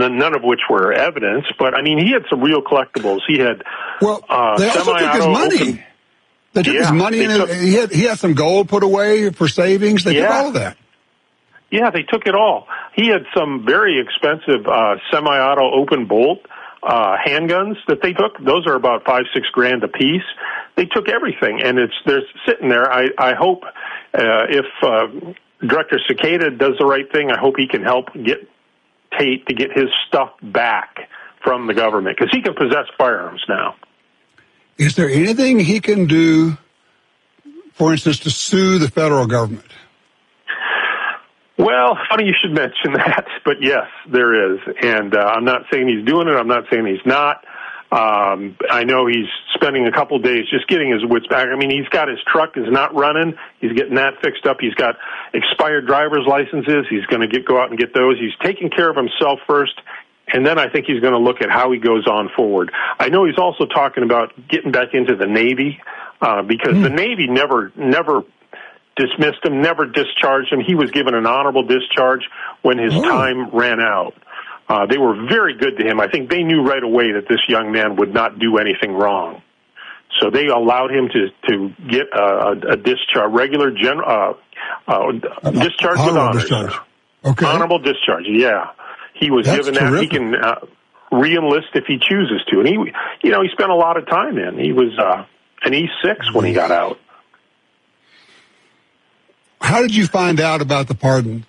none of which were evidence. But, I mean, he had some real collectibles. He had they also took his money. They took his money, and he had some gold put away for savings. They took all of that. Yeah, they took it all. He had some very expensive semi-auto open bolt handguns that they took. Those are about $5-6 grand a piece. They took everything, and they're sitting there. I hope if Director Cicada does the right thing, I hope he can help get Tate to get his stuff back from the government, because he can possess firearms now. Is there anything he can do, for instance, to sue the federal government? Well, funny you should mention that, but yes, there is. And I'm not saying he's doing it. I'm not saying he's not. I know he's spending a couple days just getting his wits back. I mean, he's got his truck is not running. He's getting that fixed up. He's got expired driver's licenses. He's going to go out and get those. He's taking care of himself first, and then I think he's going to look at how he goes on forward. I know he's also talking about getting back into the Navy, because the Navy never dismissed him, never discharged him. He was given an honorable discharge when his time ran out. They were very good to him. I think they knew right away that this young man would not do anything wrong. So they allowed him to get a discharge, regular discharge with honors. Discharge. Okay. Honorable discharge, yeah. He was given that. Terrific. He can re-enlist if he chooses to. And he spent a lot of time in. He was an E6 when he got out. How did you find out about the pardon?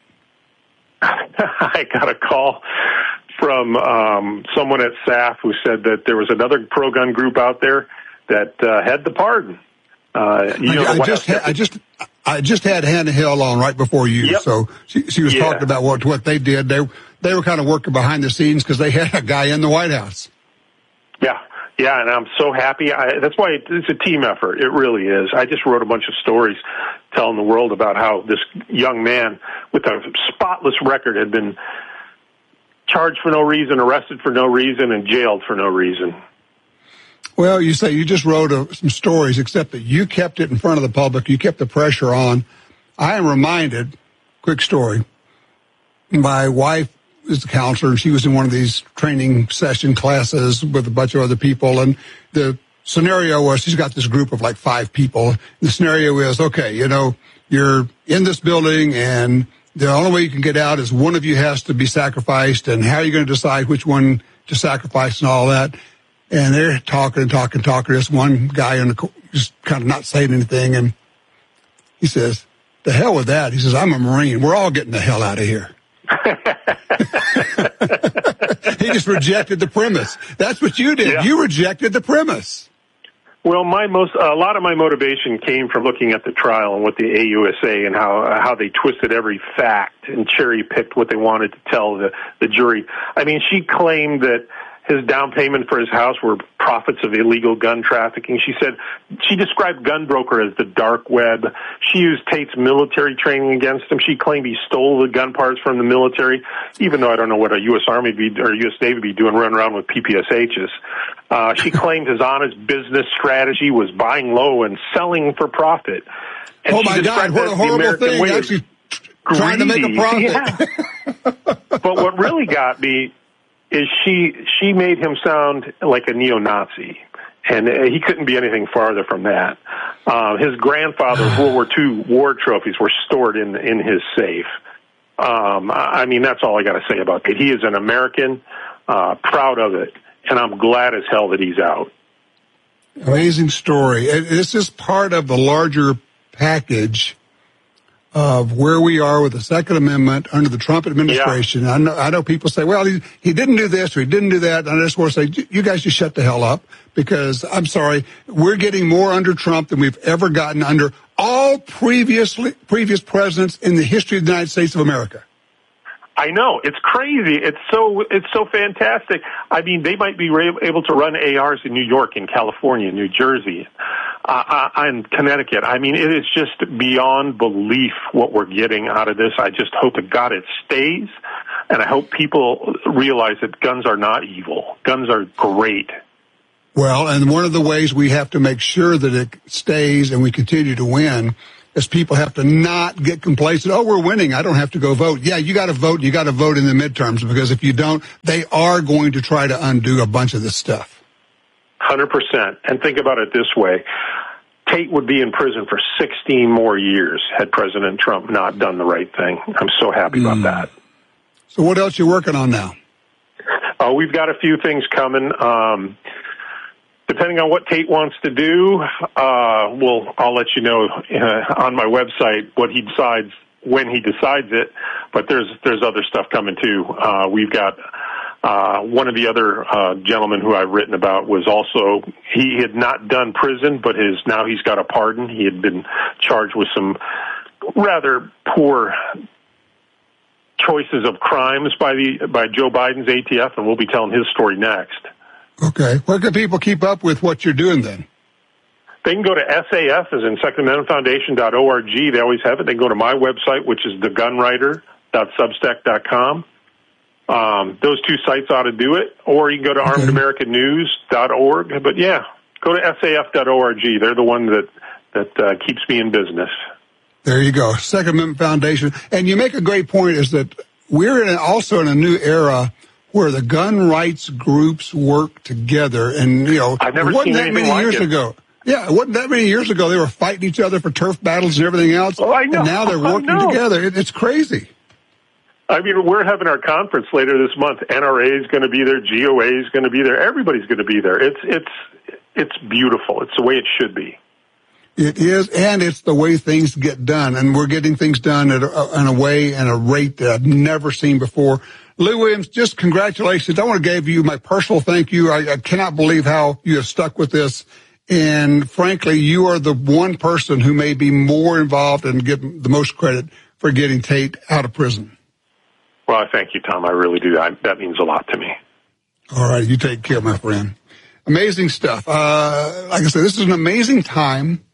I got a call from someone at SAF who said that there was another pro-gun group out there that had the pardon. I just had Hannah Hill on right before you, so she was talking about what they did. They were kind of working behind the scenes because they had a guy in the White House. Yeah, and I'm so happy. That's why it's a team effort. It really is. I just wrote a bunch of stories telling the world about how this young man with a spotless record had been charged for no reason, arrested for no reason, and jailed for no reason. Well, you say you just wrote some stories, except that you kept it in front of the public. You kept the pressure on. I am reminded, quick story, my wife is a counselor, and she was in one of these training session classes with a bunch of other people, and the scenario was she's got this group of like 5 people. The scenario is, okay, you're in this building, and the only way you can get out is one of you has to be sacrificed, and how are you going to decide which one to sacrifice and all that? And they're talking. There's one guy just kind of not saying anything, and he says, "The hell with that." He says, "I'm a Marine. We're all getting the hell out of here." He just rejected the premise. That's what you did. Yeah. You rejected the premise. Well, a lot of my motivation came from looking at the trial and what the AUSA and how they twisted every fact and cherry-picked what they wanted to tell the jury. I mean, she claimed that his down payment for his house were profits of illegal gun trafficking. She described Gunbroker as the dark web. She used Tate's military training against him. She claimed he stole the gun parts from the military, even though I don't know what a U.S. Army or U.S. Navy be doing running around with PPSHs. She claimed his honest business strategy was buying low and selling for profit. And oh, my God, what a horrible thing. Actually trying to make a profit. Yeah. But what really got me is she made him sound like a neo-Nazi, and he couldn't be anything farther from that. His grandfather's World War II war trophies were stored in his safe. I mean, that's all I got to say about it. He is an American, proud of it, and I'm glad as hell that he's out. Amazing story. This is part of the larger package of where we are with the Second Amendment under the Trump administration. Yeah. I know people say, well, he didn't do this or he didn't do that. And I just want to say, you guys just shut the hell up, because I'm sorry, we're getting more under Trump than we've ever gotten under all previous presidents in the history of the United States of America. I know. It's crazy. It's so fantastic. I mean, they might be able to run ARs in New York, in California, New Jersey, and Connecticut. I mean, it is just beyond belief what we're getting out of this. I just hope to God it stays, and I hope people realize that guns are not evil. Guns are great. Well, and one of the ways we have to make sure that it stays and we continue to win as people have to not get complacent. Oh, we're winning. I don't have to go vote. Yeah, you got to vote. You got to vote in the midterms, because if you don't, they are going to try to undo a bunch of this stuff. 100%. And think about it this way. Tate would be in prison for 16 more years had President Trump not done the right thing. I'm so happy about that. So what else are you working on now? We've got a few things coming. Depending on what Tate wants to do, I'll let you know on my website what he decides when he decides it. But there's other stuff coming too. We've got one of the other gentlemen who I've written about was also, he had not done prison, but now he's got a pardon. He had been charged with some rather poor choices of crimes by Joe Biden's ATF, and we'll be telling his story next. Okay. Where can people keep up with what you're doing then? They can go to SAF, as in SecondAmendmentFoundation.org. They always have it. They can go to my website, which is thegunwriter.substack.com. Those two sites ought to do it. Or you can go to armedamericannews.org. But yeah, go to SAF.org. They're the one that keeps me in business. There you go. Second Amendment Foundation. And you make a great point, is that we're also in a new era where the gun rights groups work together. And, I've never seen anything like it. Ago. Yeah, it wasn't that many years ago. They were fighting each other for turf battles and everything else. Oh, I know. And now they're working together. It's crazy. I mean, we're having our conference later this month. NRA is going to be there. GOA is going to be there. Everybody's going to be there. It's beautiful. It's the way it should be. It is, and it's the way things get done. And we're getting things done in a way and a rate that I've never seen before. Lou Williams, just congratulations. I want to give you my personal thank you. I cannot believe how you have stuck with this. And frankly, you are the one person who may be more involved and get the most credit for getting Tate out of prison. Well, I thank you, Tom. I really do. That means a lot to me. All right. You take care, my friend. Amazing stuff. Like I said, this is an amazing time.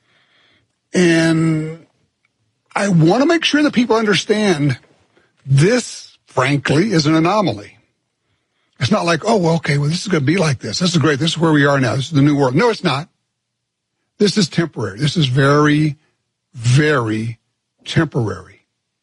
And I want to make sure that people understand this, frankly, is an anomaly. It's not like, this is going to be like this. This is great. This is where we are now. This is the new world. No, it's not. This is temporary. This is very, very temporary.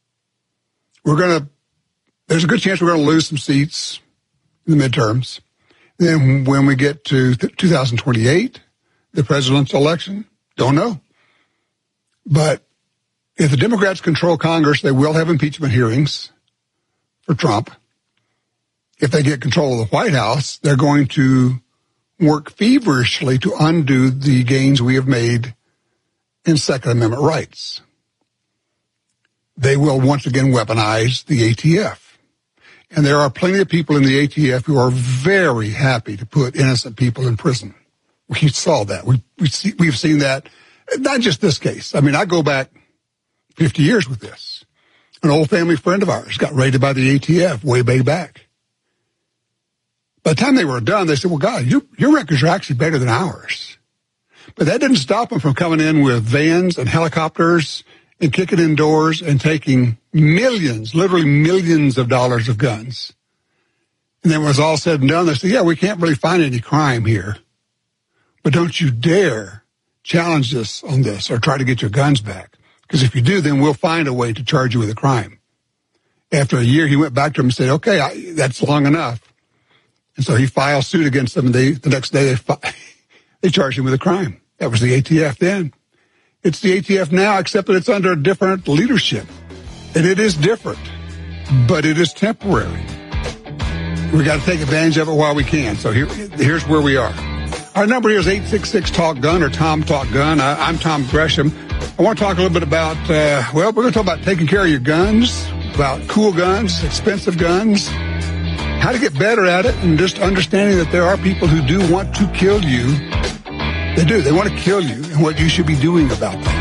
There's a good chance we're going to lose some seats in the midterms. Then when we get to 2028, the presidential election, don't know. But if the Democrats control Congress, they will have impeachment hearings for Trump. If they get control of the White House, they're going to work feverishly to undo the gains we have made in Second Amendment rights. They will once again weaponize the ATF. And there are plenty of people in the ATF who are very happy to put innocent people in prison. We saw that. We've seen that. Not just this case. I mean, I go back 50 years with this. An old family friend of ours got raided by the ATF way back. By the time they were done, they said, well, God, your records are actually better than ours. But that didn't stop them from coming in with vans and helicopters and kicking in doors and taking millions, literally millions of dollars of guns. And then when it was all said and done, they said, yeah, we can't really find any crime here. But don't you dare challenge us on this or try to get your guns back. Because if you do, then we'll find a way to charge you with a crime. After a year, he went back to him and said, okay, that's long enough. And so he filed suit against them. And the next day, they charged him with a crime. That was the ATF then. It's the ATF now, except that it's under a different leadership. And it is different, but it is temporary. We got to take advantage of it while we can. So here's where we are. Our number here is 866-TALK-GUN or Tom Talk Gun. I'm Tom Gresham. I want to talk a little bit about, we're going to talk about taking care of your guns, about cool guns, expensive guns, how to get better at it, and just understanding that there are people who do want to kill you. They do. They want to kill you, and what you should be doing about that.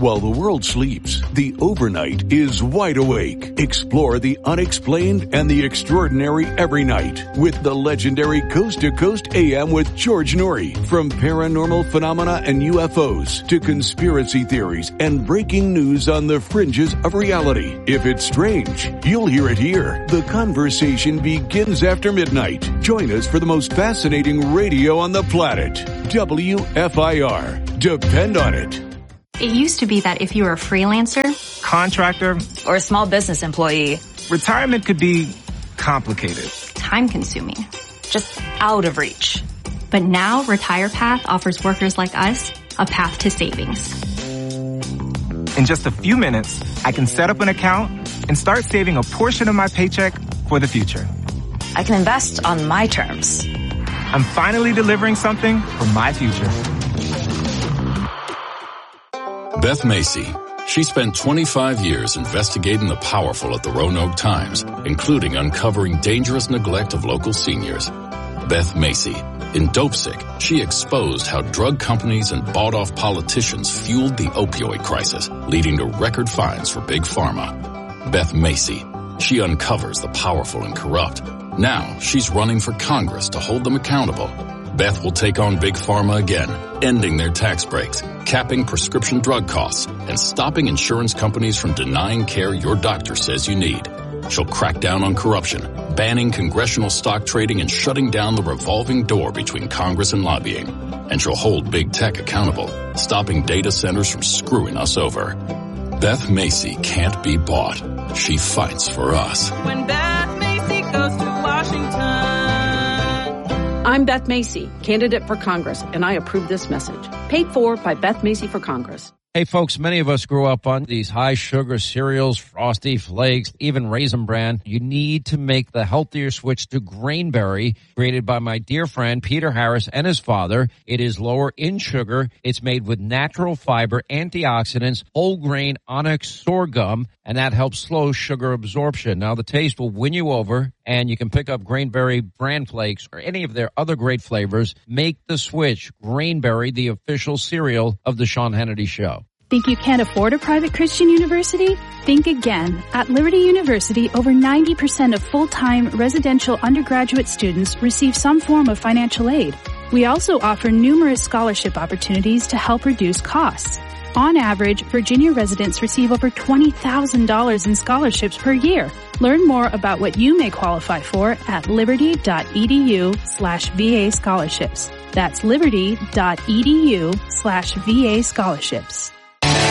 While the world sleeps, the overnight is wide awake. Explore the unexplained and the extraordinary every night with the legendary Coast to Coast AM with George Noory. From paranormal phenomena and UFOs to conspiracy theories and breaking news on the fringes of reality. If it's strange, you'll hear it here. The conversation begins after midnight. Join us for the most fascinating radio on the planet. WFIR. Depend on it. It used to be that if you were a freelancer, contractor, or a small business employee, retirement could be complicated, time-consuming, just out of reach. But now RetirePath offers workers like us a path to savings. In just a few minutes, I can set up an account and start saving a portion of my paycheck for the future. I can invest on my terms. I'm finally delivering something for my future. Beth Macy. She spent 25 years investigating the powerful at the Roanoke Times, including uncovering dangerous neglect of local seniors. Beth Macy. In Dopesick, she exposed how drug companies and bought-off politicians fueled the opioid crisis, leading to record fines for Big Pharma. Beth Macy. She uncovers the powerful and corrupt. Now she's running for Congress to hold them accountable. Beth will take on Big Pharma again, ending their tax breaks, capping prescription drug costs, and stopping insurance companies from denying care your doctor says you need. She'll crack down on corruption, banning congressional stock trading and shutting down the revolving door between Congress and lobbying. And she'll hold big tech accountable, stopping data centers from screwing us over. Beth Macy can't be bought. She fights for us. When Beth Macy goes to Washington. I'm Beth Macy, candidate for Congress, and I approve this message. Paid for by Beth Macy for Congress. Hey, folks, many of us grew up on these high-sugar cereals, Frosty Flakes, even Raisin Bran. You need to make the healthier switch to Grainberry, created by my dear friend Peter Harris and his father. It is lower in sugar. It's made with natural fiber, antioxidants, whole grain onyx sorghum, and that helps slow sugar absorption. Now, the taste will win you over, and you can pick up Grainberry Bran Flakes or any of their other great flavors. Make the switch. Grainberry, the official cereal of the Sean Hannity Show. Think you can't afford a private Christian university? Think again. At Liberty University, over 90% of full-time residential undergraduate students receive some form of financial aid. We also offer numerous scholarship opportunities to help reduce costs. On average, Virginia residents receive over $20,000 in scholarships per year. Learn more about what you may qualify for at liberty.edu/VA scholarships. That's liberty.edu/VA scholarships.